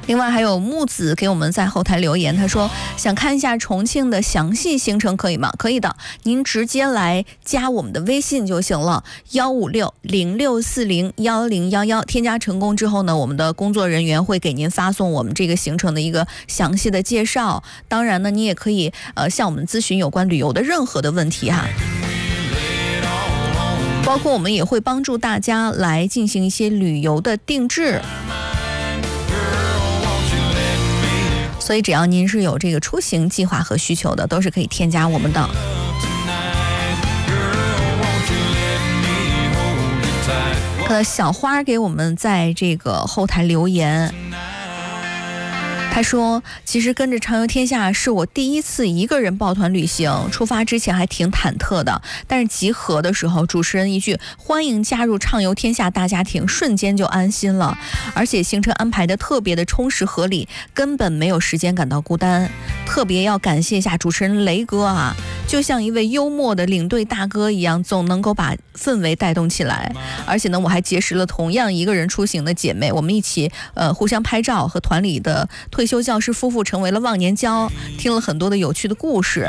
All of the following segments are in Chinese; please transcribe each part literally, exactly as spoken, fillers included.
另外还有木子给我们在后台留言，他说想看一下重庆的详细行程可以吗？可以的，您直接来加我们的微信就行了，幺五六零六四零幺零幺幺，添加成功之后呢，我们的工作人员会给您发送我们这个行程的一个详细的介绍。当然呢，你也可以呃向我们咨询有关旅游的任何的问题哈。包括我们也会帮助大家来进行一些旅游的定制，所以只要您是有这个出行计划和需求的，都是可以添加我们的。看到小花给我们在这个后台留言，他说其实跟着畅游天下是我第一次一个人抱团旅行，出发之前还挺忐忑的，但是集合的时候主持人一句欢迎加入畅游天下大家庭，瞬间就安心了，而且行程安排的特别的充实合理，根本没有时间感到孤单。特别要感谢一下主持人雷哥啊，就像一位幽默的领队大哥一样，总能够把氛围带动起来。而且呢，我还结识了同样一个人出行的姐妹，我们一起呃互相拍照，和团里的退休教师夫妇成为了忘年交，听了很多的有趣的故事。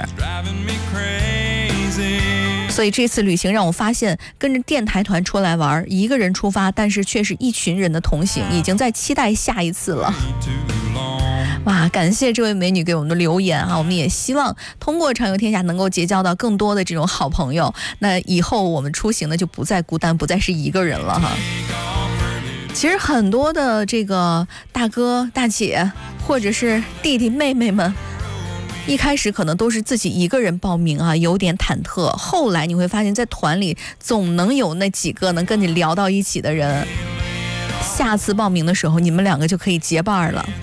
所以这次旅行让我发现，跟着电台团出来玩，一个人出发，但是却是一群人的同行，已经在期待下一次了。哇，感谢这位美女给我们的留言啊！我们也希望通过畅游天下能够结交到更多的这种好朋友，那以后我们出行呢就不再孤单，不再是一个人了哈。其实很多的这个大哥大姐或者是弟弟妹妹们，一开始可能都是自己一个人报名啊，有点忐忑，后来你会发现在团里总能有那几个能跟你聊到一起的人，下次报名的时候你们两个就可以结伴了。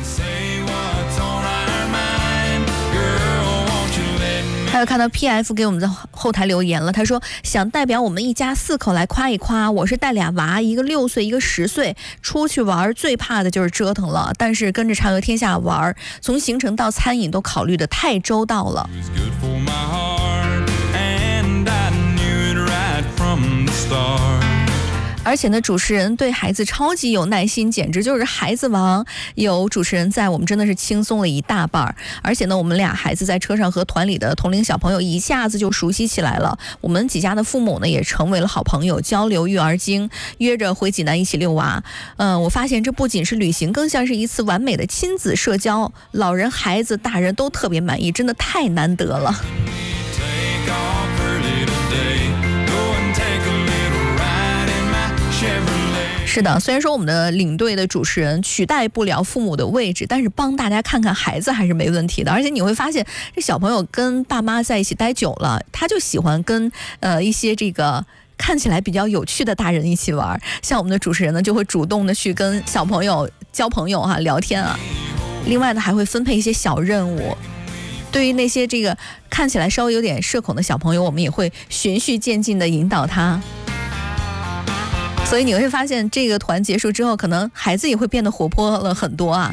还有看到 P F 给我们在后台留言了，他说想代表我们一家四口来夸一夸，我是带俩娃，一个六岁一个十岁，出去玩最怕的就是折腾了，但是跟着畅游天下玩，从行程到餐饮都考虑的太周到了。而且呢，主持人对孩子超级有耐心，简直就是孩子王。有主持人在，我们真的是轻松了一大半。而且呢，我们俩孩子在车上和团里的同龄小朋友一下子就熟悉起来了。我们几家的父母呢，也成为了好朋友，交流育儿经，约着回济南一起遛娃。嗯、呃，我发现这不仅是旅行，更像是一次完美的亲子社交，老人、孩子、大人都特别满意，真的太难得了。是的，虽然说我们的领队的主持人取代不了父母的位置，但是帮大家看看孩子还是没问题的。而且你会发现，这小朋友跟爸妈在一起待久了，他就喜欢跟呃一些这个看起来比较有趣的大人一起玩。像我们的主持人呢，就会主动的去跟小朋友交朋友哈、啊、聊天啊。另外呢，还会分配一些小任务。对于那些这个看起来稍微有点社恐的小朋友，我们也会循序渐进的引导他。所以你会发现，这个团结束之后，可能孩子也会变得活泼了很多啊。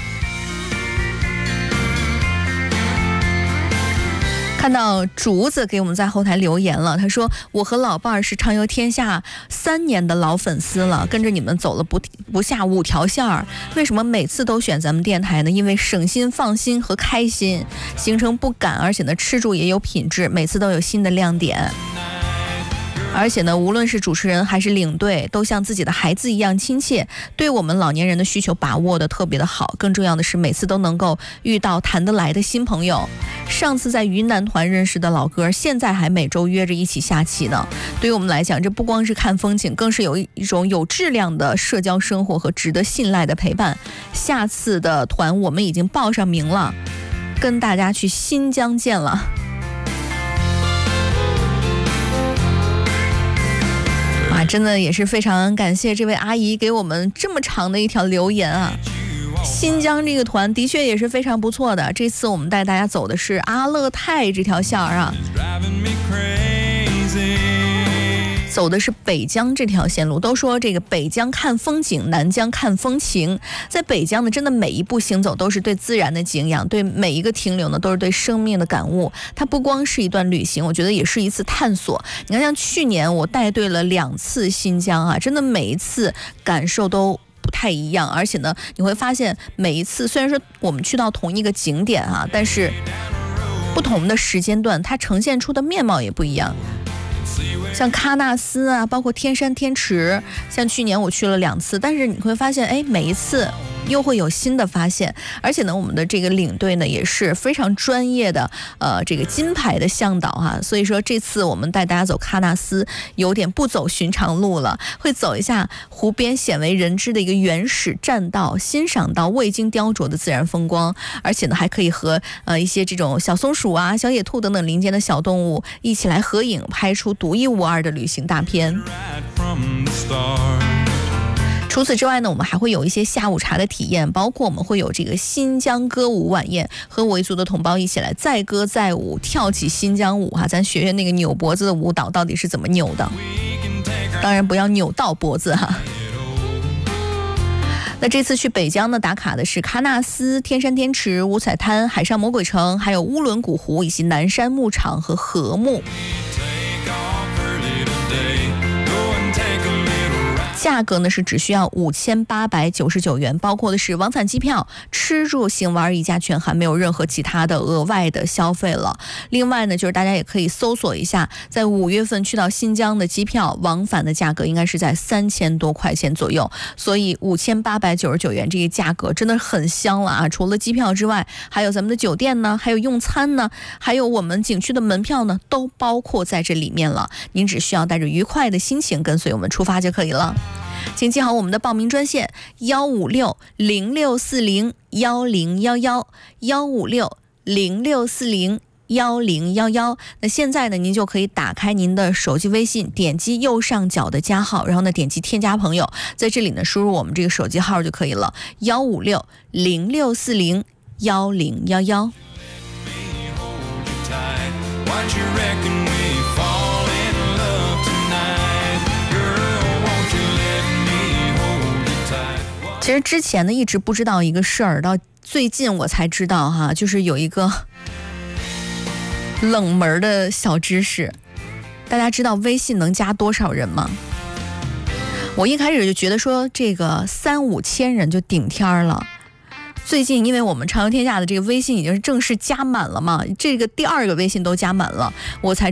看到竹子给我们在后台留言了，他说我和老伴儿是畅游天下三年的老粉丝了，跟着你们走了不不下五条线儿。为什么每次都选咱们电台呢？因为省心、放心和开心，行程不赶，而且呢吃住也有品质，每次都有新的亮点。而且呢，无论是主持人还是领队，都像自己的孩子一样亲切，对我们老年人的需求把握的特别的好。更重要的是，每次都能够遇到谈得来的新朋友。上次在云南团认识的老哥，现在还每周约着一起下棋呢。对于我们来讲，这不光是看风景，更是有一种有质量的社交生活和值得信赖的陪伴。下次的团我们已经报上名了，跟大家去新疆见了。啊，真的也是非常感谢这位阿姨给我们这么长的一条留言啊！新疆这个团的确也是非常不错的，这次我们带大家走的是阿勒泰这条线儿啊，走的是北疆这条线路。都说这个北疆看风景，南疆看风情。在北疆呢，真的每一步行走都是对自然的敬仰，对每一个停留呢都是对生命的感悟。它不光是一段旅行，我觉得也是一次探索。你看，像去年我带队了两次新疆啊，真的每一次感受都不太一样，而且呢，你会发现每一次虽然说我们去到同一个景点啊，但是不同的时间段，它呈现出的面貌也不一样。像喀纳斯啊，包括天山天池，像去年我去了两次，但是你会发现，哎，每一次又会有新的发现，而且呢，我们的这个领队呢也是非常专业的，呃，这个金牌的向导哈、啊。所以说这次我们带大家走喀纳斯，有点不走寻常路了，会走一下湖边鲜为人知的一个原始栈道，欣赏到未经雕琢的自然风光，而且呢还可以和呃一些这种小松鼠啊、小野兔等等林间的小动物一起来合影，拍出独一无二的旅行大片。除此之外呢，我们还会有一些下午茶的体验，包括我们会有这个新疆歌舞晚宴，和维族的同胞一起来载歌载舞，跳起新疆舞哈，咱学学那个扭脖子的舞蹈到底是怎么扭的，当然不要扭到脖子哈。那这次去北疆呢，打卡的是喀纳斯、天山天池、五彩滩、海上魔鬼城，还有乌伦古湖以及南山牧场和禾木。价格呢是只需要五千八百九十九元，包括的是往返机票、吃住行玩一价全含，没有任何其他的额外的消费了。另外呢，就是大家也可以搜索一下，在五月份去到新疆的机票往返的价格应该是在三千多块钱左右，所以五千八百九十九元这个价格真的很香了啊！除了机票之外，还有咱们的酒店呢，还有用餐呢，还有我们景区的门票呢，都包括在这里面了。您只需要带着愉快的心情跟随我们出发就可以了。请记好我们的报名专线幺五六零六四零幺零幺幺幺五六零六四零幺零幺幺。那现在呢，您就可以打开您的手机微信，点击右上角的加号，然后呢点击添加朋友，在这里呢输入我们这个手机号就可以了，幺五六零六四零幺零幺幺。其实之前呢一直不知道一个事儿，到最近我才知道哈，就是有一个冷门的小知识。大家知道微信能加多少人吗？我一开始就觉得说这个三五千人就顶天了。最近因为我们畅游天下的这个微信已经是正式加满了嘛，这个第二个微信都加满了，我才